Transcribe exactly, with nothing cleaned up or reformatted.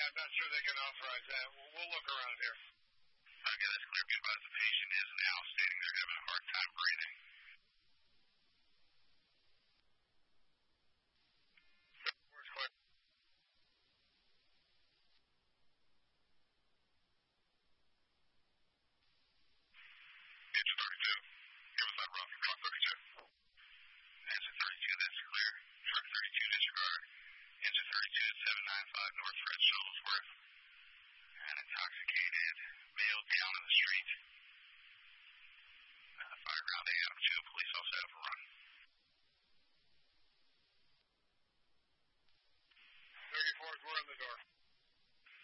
I'm not sure they can authorize that. We'll, we'll look around here. Okay, that's clear. Be advised the patient is now stating they're having a hard time breathing. Where's clear? Engine thirty-two. Give us that rough. Truck thirty-two. Engine thirty-two, that's clear. Truck thirty-two, disregard. Engine thirty-two at seven nine five North Fred Shuttlesworth. And intoxicated male down